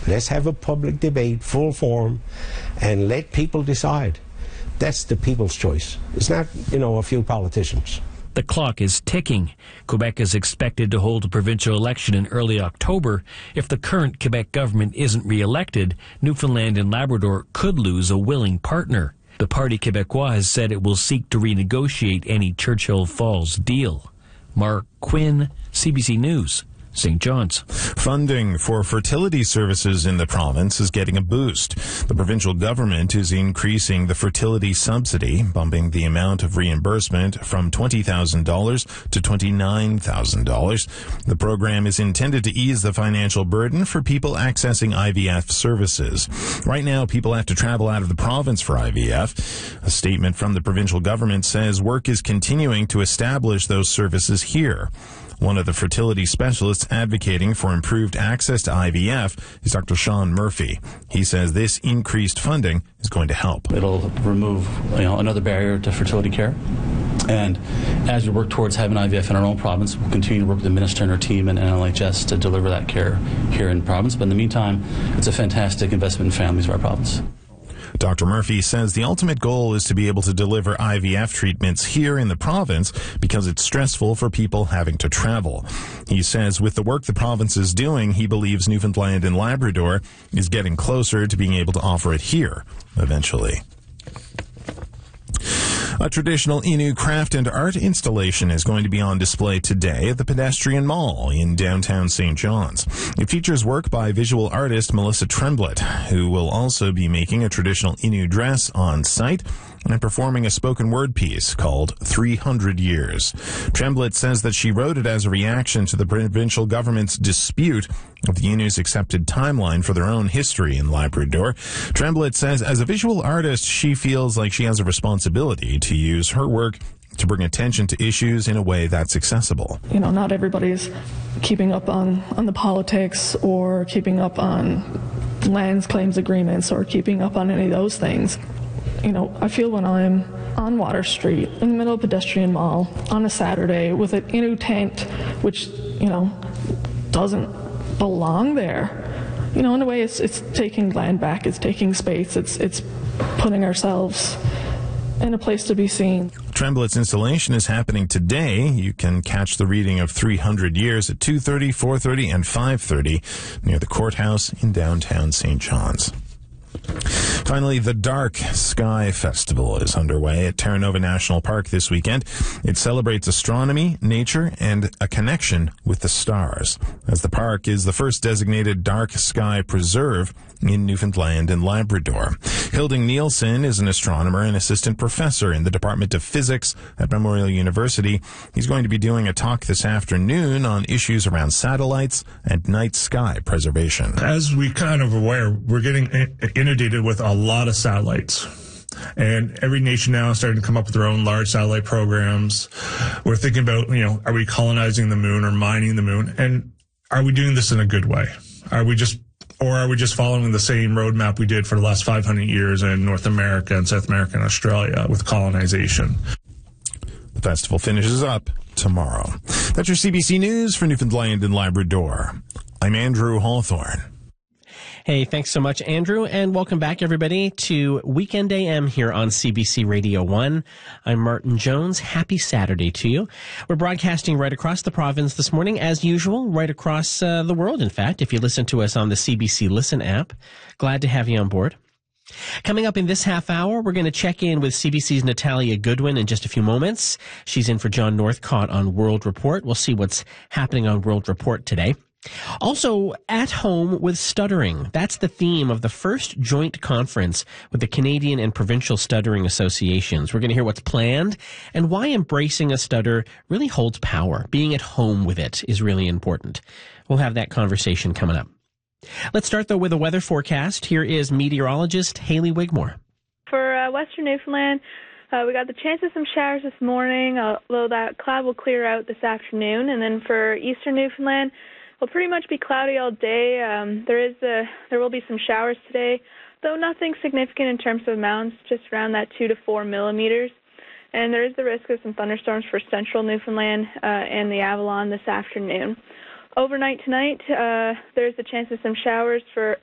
Let's have a public debate, full forum, and let people decide. That's the people's choice. It's not, a few politicians. The clock is ticking. Quebec is expected to hold a provincial election in early October. If the current Quebec government isn't re-elected, Newfoundland and Labrador could lose a willing partner. The Parti Québécois has said it will seek to renegotiate any Churchill Falls deal. Mark Quinn, CBC News, St. John's. Funding for fertility services in the province is getting a boost. The provincial government is increasing the fertility subsidy, bumping the amount of reimbursement from $20,000 to $29,000. The program is intended to ease the financial burden for people accessing IVF services. Right now, people have to travel out of the province for IVF. A statement from the provincial government says work is continuing to establish those services here. One of the fertility specialists advocating for improved access to IVF is Dr. Sean Murphy. He says this increased funding is going to help. It'll remove another barrier to fertility care. And as we work towards having IVF in our own province, we'll continue to work with the minister and her team and NLHS to deliver that care here in the province. But in the meantime, it's a fantastic investment in families of our province. Dr. Murphy says the ultimate goal is to be able to deliver IVF treatments here in the province because it's stressful for people having to travel. He says with the work the province is doing, he believes Newfoundland and Labrador is getting closer to being able to offer it here eventually. A traditional Innu craft and art installation is going to be on display today at the Pedestrian Mall in downtown St. John's. It features work by visual artist Melissa Tremblett, who will also be making a traditional Innu dress on site and performing a spoken word piece called 300 Years. Tremblett says that she wrote it as a reaction to the provincial government's dispute of the Innu's accepted timeline for their own history in Labrador. Tremblett says as a visual artist, she feels like she has a responsibility to use her work to bring attention to issues in a way that's accessible. Not everybody's keeping up on the politics or keeping up on lands claims agreements or keeping up on any of those things. I feel when I'm on Water Street, in the middle of Pedestrian Mall, on a Saturday, with an Innu tent, which, doesn't belong there. In a way, it's taking land back, it's taking space, it's putting ourselves in a place to be seen. Tremblett's installation is happening today. You can catch the reading of 300 Years at 2:30, 4:30, and 5:30 near the courthouse in downtown St. John's. Finally, the Dark Sky Festival is underway at Terra Nova National Park this weekend. It celebrates astronomy, nature, and a connection with the stars, as the park is the first designated dark sky preserve in Newfoundland and Labrador. Hilding Nielsen is an astronomer and assistant professor in the Department of Physics at Memorial University. He's going to be doing a talk this afternoon on issues around satellites and night sky preservation. As we kind of aware, we're getting inundated with a lot of satellites. And every nation now is starting to come up with their own large satellite programs. We're thinking about, are we colonizing the moon or mining the moon? And are we doing this in a good way? Are we just following the same roadmap we did for the last 500 years in North America and South America and Australia with colonization? The festival finishes up tomorrow. That's your CBC News for Newfoundland and Labrador. I'm Andrew Hawthorne. Hey, thanks so much, Andrew, and welcome back, everybody, to Weekend AM here on CBC Radio 1. I'm Martin Jones. Happy Saturday to you. We're broadcasting right across the province this morning, as usual, right across the world, in fact, if you listen to us on the CBC Listen app. Glad to have you on board. Coming up in this half hour, we're going to check in with CBC's Natalia Goodwin in just a few moments. She's in for John Northcott on World Report. We'll see what's happening on World Report today. Also, at home with stuttering. That's the theme of the first joint conference with the Canadian and Provincial Stuttering Associations. We're going to hear what's planned and why embracing a stutter really holds power. Being at home with it is really important. We'll have that conversation coming up. Let's start, though, with a weather forecast. Here is meteorologist Haley Wigmore. For Western Newfoundland, we got the chance of some showers this morning, although that cloud will clear out this afternoon. And then for Eastern Newfoundland, it'll pretty much be cloudy all day. There will be some showers today, though nothing significant in terms of amounts, just around that 2 to 4 millimeters. And there is the risk of some thunderstorms for central Newfoundland and the Avalon this afternoon. Overnight tonight, there's the chance of some showers for